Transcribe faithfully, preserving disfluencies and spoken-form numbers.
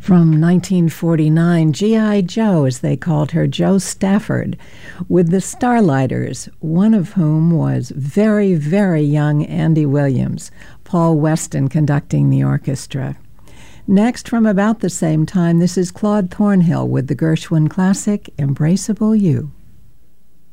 From nineteen forty-nine, G I. Joe, as they called her, Jo Stafford, with the Starlighters, one of whom was very, very young Andy Williams, Paul Weston conducting the orchestra. Next, from about the same time, this is Claude Thornhill with the Gershwin classic, Embraceable You.